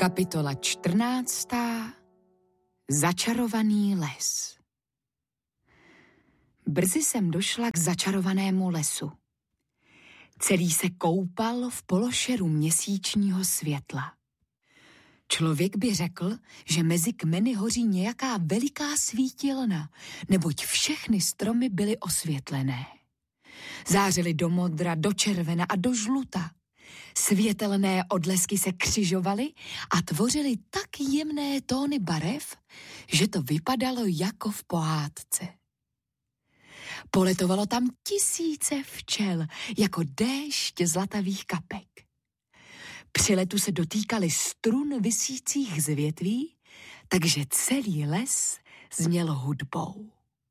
Kapitola 14. Začarovaný les. Brzy jsem došla k začarovanému lesu. Celý se koupal v pološeru měsíčního světla. Člověk by řekl, že mezi kmeny hoří nějaká veliká svítilna, neboť všechny stromy byly osvětlené. Zářily do modra, do červena a do žluta. Světelné odlesky se křižovaly a tvořily tak jemné tóny barev, že to vypadalo jako v pohádce. Poletovalo tam tisíce včel, jako déšť zlatavých kapek. Při letu se dotýkaly strun visících z větví, takže celý les zněl hudbou.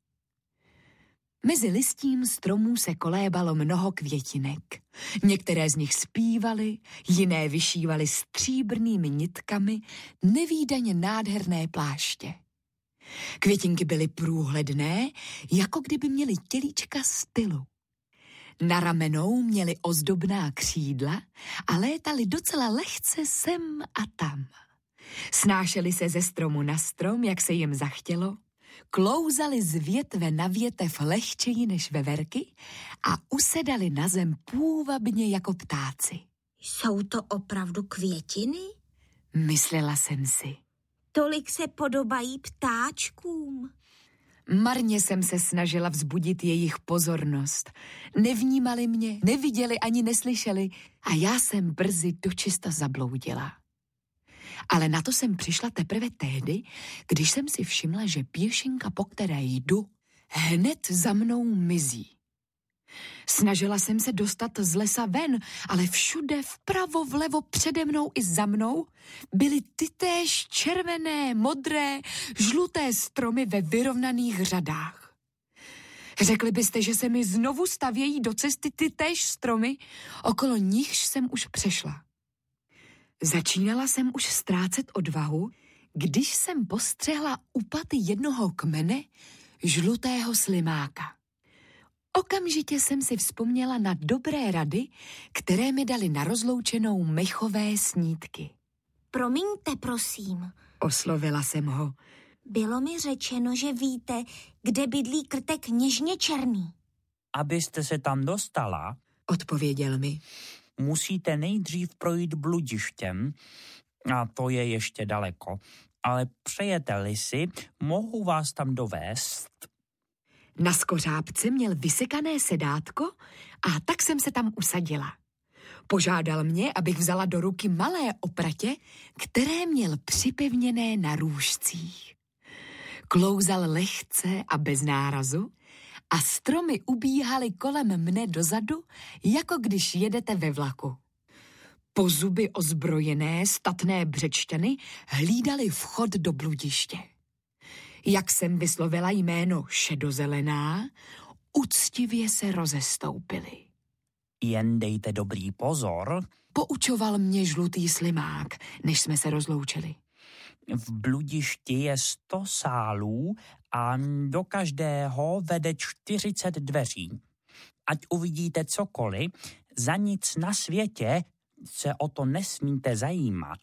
Mezi listím stromů se kolébalo mnoho květinek. Některé z nich zpívaly, jiné vyšívaly stříbrnými nitkami nevídaně nádherné pláště. Květinky byly průhledné, jako kdyby měly tělíčka stylu. Na ramenou měly ozdobná křídla a létaly docela lehce sem a tam. Snášely se ze stromu na strom, jak se jim zachtělo, klouzali z větve na větev lehčeji než veverky a usedali na zem půvabně jako ptáci. Jsou to opravdu květiny? Myslela jsem si. Tolik se podobají ptáčkům. Marně jsem se snažila vzbudit jejich pozornost. Nevnímali mě, neviděli ani neslyšeli a já jsem brzy dočista zabloudila. Ale na to jsem přišla teprve tehdy, když jsem si všimla, že pěšinka, po které jdu, hned za mnou mizí. Snažila jsem se dostat z lesa ven, ale všude vpravo, vlevo, přede mnou i za mnou byly tytéž červené, modré, žluté stromy ve vyrovnaných řadách. Řekli byste, že se mi znovu stavějí do cesty tytéž stromy, okolo nichž jsem už přešla. Začínala jsem už ztrácet odvahu, když jsem postřehla u paty jednoho kmene žlutého slimáka. Okamžitě jsem si vzpomněla na dobré rady, které mi dali na rozloučenou mechové snídky. Promiňte, prosím. Oslovila jsem ho. Bylo mi řečeno, že víte, kde bydlí krtek něžně černý. Abyste se tam dostala, odpověděl mi. Musíte nejdřív projít bludištěm, a to je ještě daleko, ale přejete-li si, mohu vás tam dovést. Na skořápce měl vysekané sedátko a tak jsem se tam usadila. Požádal mě, abych vzala do ruky malé opratě, které měl připevněné na růžcích. Klouzal lehce a bez nárazu a stromy ubíhaly kolem mne dozadu, jako když jedete ve vlaku. Po zuby ozbrojené statné břečťany hlídali vchod do bludiště. Jak jsem vyslovila jméno šedozelená, uctivě se rozestoupili. Jen dejte dobrý pozor, poučoval mě žlutý slimák, než jsme se rozloučili. V bludišti je 100 sálů a do každého vede 40 dveří. Ať uvidíte cokoliv, za nic na světě se o to nesmíte zajímat.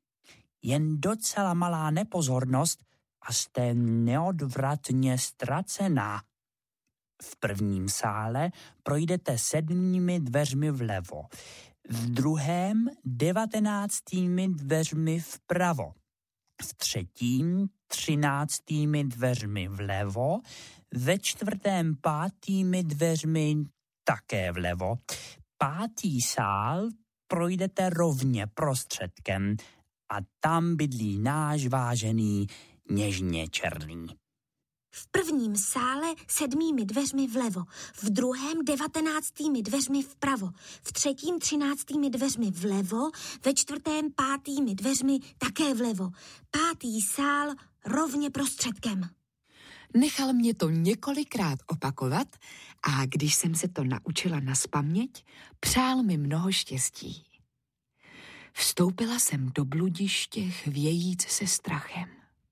Jen docela malá nepozornost a jste neodvratně ztracená. V prvním sále projdete 7 dveřmi vlevo, v druhém 19 dveřmi vpravo, v třetím 13 dveřmi vlevo, ve čtvrtém 5 dveřmi také vlevo. 5. sál projdete rovně prostředkem a tam bydlí náš vážený něžně černý. V prvním sále 7 dveřmi vlevo, v druhém 19 dveřmi vpravo, v třetím 13 dveřmi vlevo, ve čtvrtém 5 dveřmi také vlevo. 5. sál rovně prostředkem. Nechal mě to několikrát opakovat a když jsem se to naučila nazpaměť, přál mi mnoho štěstí. Vstoupila jsem do bludiště chvějíc se strachem.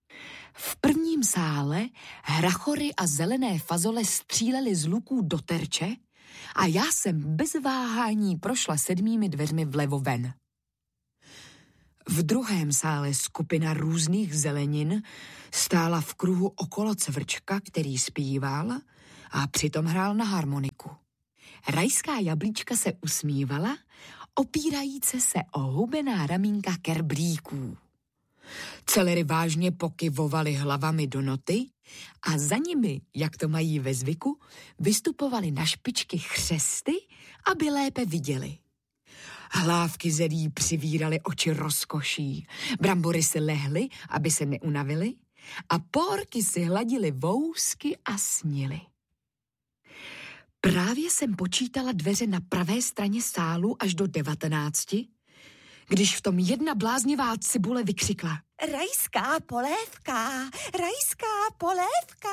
V prvním sále hrachory a zelené fazole střílely z luků do terče a já jsem bez váhání prošla 7 dveřmi vlevo ven. V druhém sále skupina různých zelenin stála v kruhu okolo cvrčka, který zpíval a přitom hrál na harmoniku. Rajská jablíčka se usmívala, opírajíce se o hubená ramínka kerblíků. Celery vážně pokyvovaly hlavami do noty a za nimi, jak to mají ve zvyku, vystupovaly na špičky chřesty, aby lépe viděli. Hlávky zelí přivíraly oči rozkoší, brambory si lehly, aby se neunavily, a porky si hladily vousky a snily. Právě jsem počítala dveře na pravé straně sálu až do 19, když v tom jedna bláznivá cibule vykřikla: Rajská polévka, rajská polévka.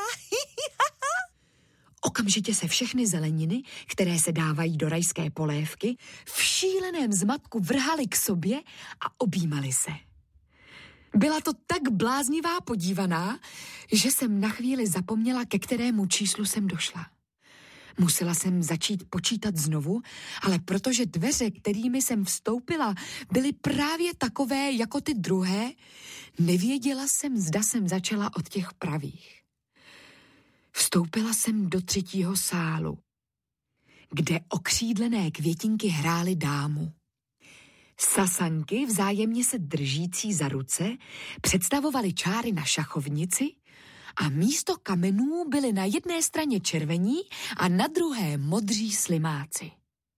Okamžitě se všechny zeleniny, které se dávají do rajské polévky, v šíleném zmatku vrhaly k sobě a objímaly se. Byla to tak bláznivá podívaná, že jsem na chvíli zapomněla, ke kterému číslu jsem došla. Musela jsem začít počítat znovu, ale protože dveře, kterými jsem vstoupila, byly právě takové jako ty druhé, nevěděla jsem, zda jsem začala od těch pravých. Vstoupila jsem do 3. sálu, kde okřídlené květinky hrály dámu. Sasanky, vzájemně se držící za ruce, představovaly čáry na šachovnici a místo kamenů byly na jedné straně červení a na druhé modří slimáci.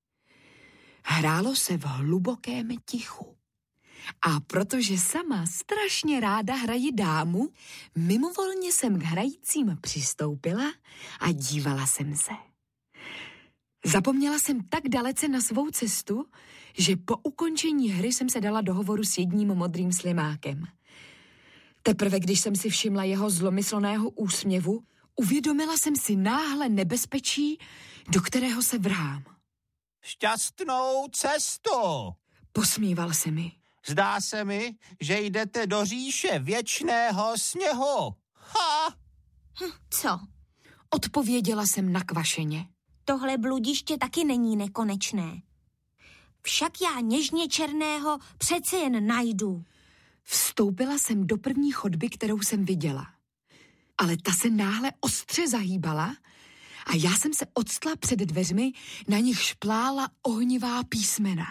Hrálo se v hlubokém tichu. A protože sama strašně ráda hraji dámu, mimovolně jsem k hrajícím přistoupila a dívala jsem se. Zapomněla jsem tak dalece na svou cestu, že po ukončení hry jsem se dala do hovoru s jedním modrým slimákem. Teprve když jsem si všimla jeho zlomyslného úsměvu, uvědomila jsem si náhle nebezpečí, do kterého se vrhám. Šťastnou cestu! Posmíval se mi. Zdá se mi, že jdete do říše věčného sněhu. Ha! Co? Odpověděla jsem nakvašeně. Tohle bludiště taky není nekonečné. Však já něžně černého přece jen najdu. Vstoupila jsem do první chodby, kterou jsem viděla. Ale ta se náhle ostře zahýbala a já jsem se octla před dveřmi, na nich šplála ohnivá písmena.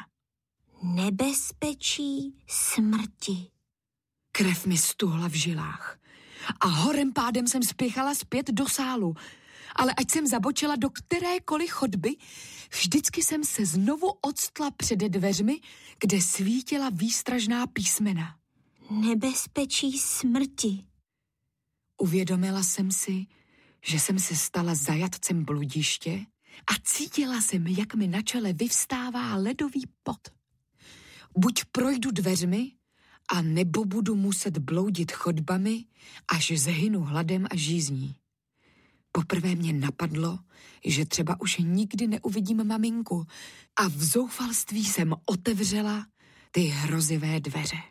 Nebezpečí smrti. Krev mi stuhla v žilách a horem pádem jsem spěchala zpět do sálu, ale ať jsem zabočila do kterékoliv chodby, vždycky jsem se znovu octla před dveřmi, kde svítila výstražná písmena. Nebezpečí smrti. Uvědomila jsem si, že jsem se stala zajatcem bludiště a cítila jsem, jak mi na čele vyvstává ledový pot. Buď projdu dveřmi, a nebo budu muset bloudit chodbami, až zhynu hladem a žízní. Poprvé mě napadlo, že třeba už nikdy neuvidím maminku, a v zoufalství jsem otevřela ty hrozivé dveře.